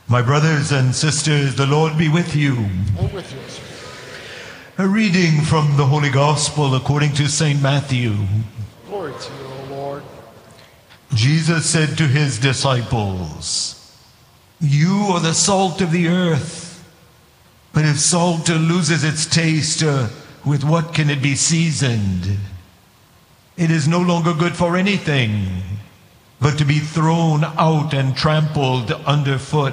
My brothers and sisters, the Lord be with you. And with you, sir. A reading from the Holy Gospel according to St. Matthew. Glory to you, O Lord. Jesus said to his disciples, "You are the salt of the earth, but if salt loses its taste, with what can it be seasoned? It is no longer good for anything, but to be thrown out and trampled underfoot.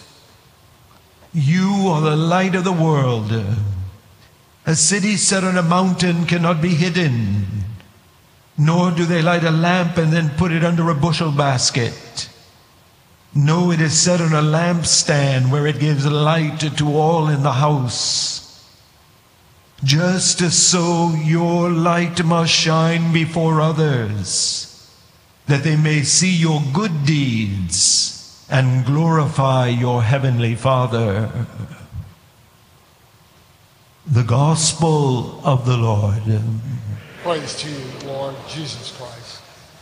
You are the light of the world. A city set on a mountain cannot be hidden, nor do they light a lamp and then put it under a bushel basket. No, it is set on a lampstand where it gives light to all in the house. Just so your light must shine before others, that they may see your good deeds and glorify your heavenly Father." The Gospel of the Lord. Praise to you, Lord Jesus Christ.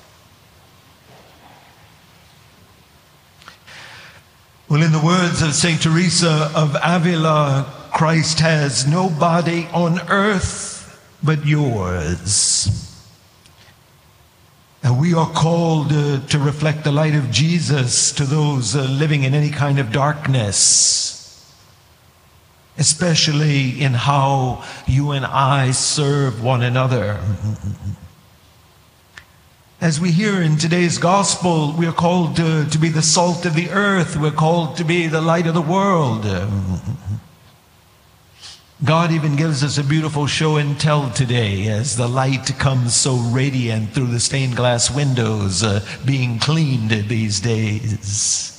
Well, in the words of St. Teresa of Avila, Christ has no body on earth but yours. And we are called to reflect the light of Jesus to those living in any kind of darkness, especially in how you and I serve one another. As we hear in today's gospel, we are called to be the salt of the earth. We're called to be the light of the world. God even gives us a beautiful show and tell today as the light comes so radiant through the stained glass windows being cleaned these days.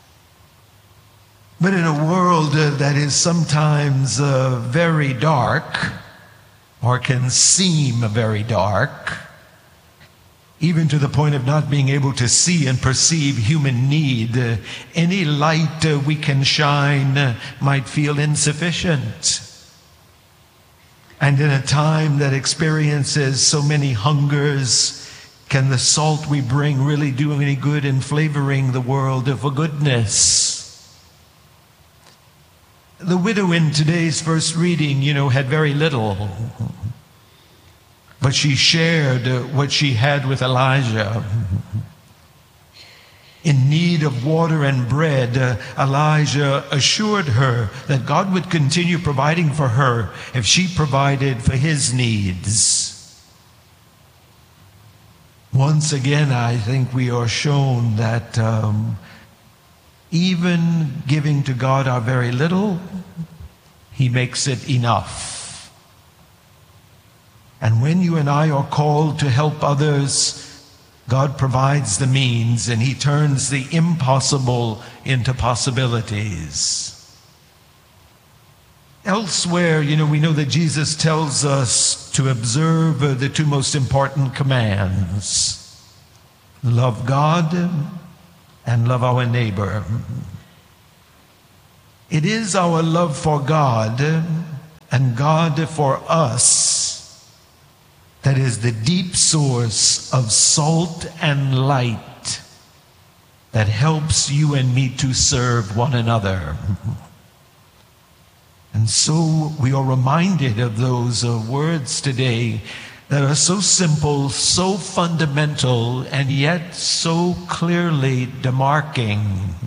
But in a world that is sometimes very dark, or can seem very dark, even to the point of not being able to see and perceive human need, any light we can shine might feel insufficient. And in a time that experiences so many hungers, can the salt we bring really do any good in flavoring the world for goodness? The widow in today's first reading, had very little. But she shared what she had with Elijah. In need of water and bread, Elijah assured her that God would continue providing for her if she provided for his needs. Once again, I think we are shown that even giving to God our very little, he makes it enough. And when you and I are called to help others, God provides the means, and he turns the impossible into possibilities. Elsewhere, we know that Jesus tells us to observe the two most important commands: love God and love our neighbor. It is our love for God and God for us that is the deep source of salt and light that helps you and me to serve one another. And so we are reminded of those words today that are so simple, so fundamental, and yet so clearly demarking.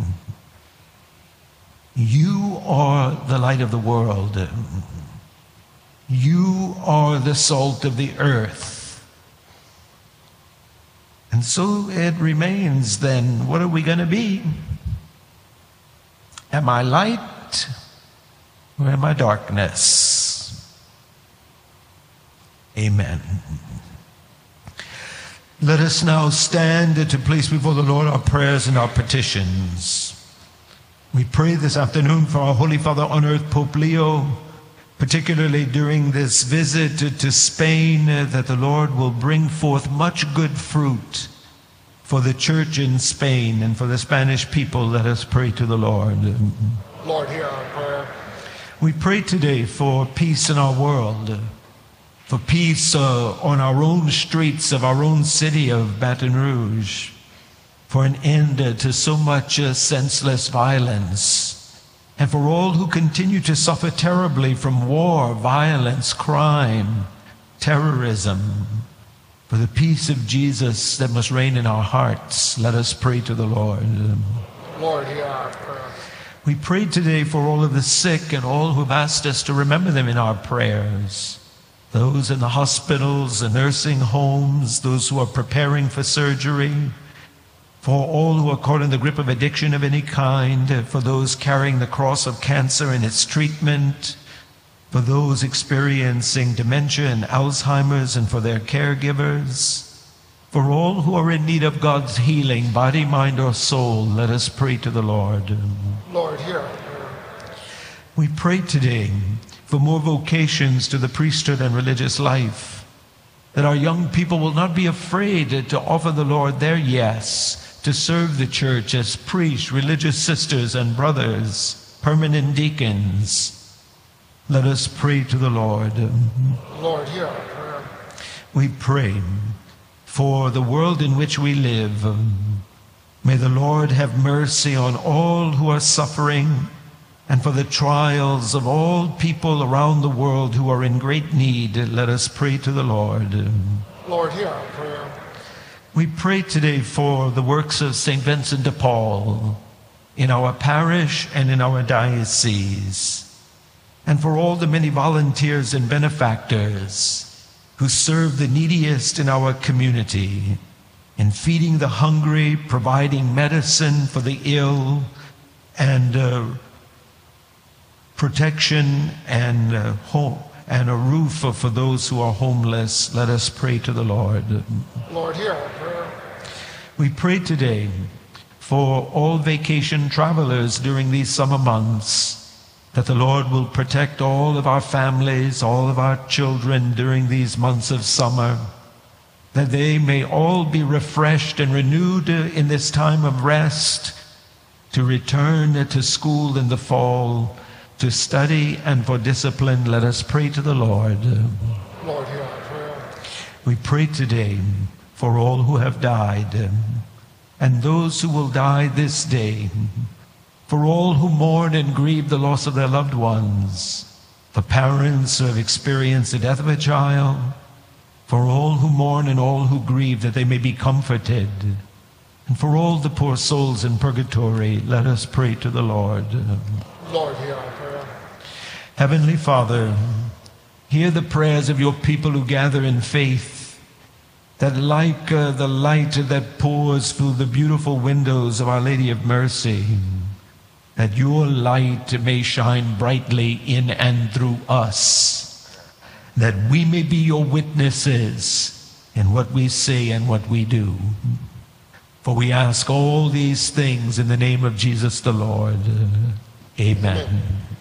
You are the light of the world. You are the salt of the earth. And so it remains then, what are we going to be? Am I light or am I darkness? Amen. Let us now stand to place before the Lord our prayers and our petitions. We pray this afternoon for our Holy Father on earth, Pope Leo, particularly during this visit to Spain, that the Lord will bring forth much good fruit for the church in Spain and for the Spanish people. Let us pray to the Lord. Lord, hear our prayer. We pray today for peace in our world, for peace on our own streets of our own city of Baton Rouge, for an end to so much senseless violence, and for all who continue to suffer terribly from war, violence, crime, terrorism, for the peace of Jesus that must reign in our hearts, let us pray to the Lord. Lord, hear our prayer. We pray today for all of the sick and all who have asked us to remember them in our prayers. Those in the hospitals, the nursing homes, those who are preparing for surgery, for all who are caught in the grip of addiction of any kind, for those carrying the cross of cancer and its treatment, for those experiencing dementia and Alzheimer's and for their caregivers, for all who are in need of God's healing, body, mind, or soul, let us pray to the Lord. Lord, hear our prayer. We pray today for more vocations to the priesthood and religious life, that our young people will not be afraid to offer the Lord their yes, to serve the church as priests, religious sisters and brothers, permanent deacons. Let us pray to the Lord. Lord, hear our prayer. We pray for the world in which we live. May the Lord have mercy on all who are suffering, and for the trials of all people around the world who are in great need. Let us pray to the Lord. Lord, hear our prayer. We pray today for the works of St. Vincent de Paul in our parish and in our diocese, and for all the many volunteers and benefactors who serve the neediest in our community, in feeding the hungry, providing medicine for the ill, and protection and a roof for those who are homeless. Let us pray to the Lord. Lord, hear our prayer. We pray today for all vacation travelers during these summer months, that the Lord will protect all of our families, all of our children during these months of summer, that they may all be refreshed and renewed in this time of rest, to return to school in the fall, to study and for discipline. Let us pray to the Lord. Lord, hear our prayer. We pray today for all who have died and those who will die this day, for all who mourn and grieve the loss of their loved ones, for parents who have experienced the death of a child, for all who mourn and all who grieve, that they may be comforted, and for all the poor souls in purgatory, let us pray to the Lord. Lord, hear our prayer. Heavenly Father, hear the prayers of your people who gather in faith, that like the light that pours through the beautiful windows of Our Lady of Mercy, that your light may shine brightly in and through us, that we may be your witnesses in what we say and what we do. For we ask all these things in the name of Jesus the Lord. Amen.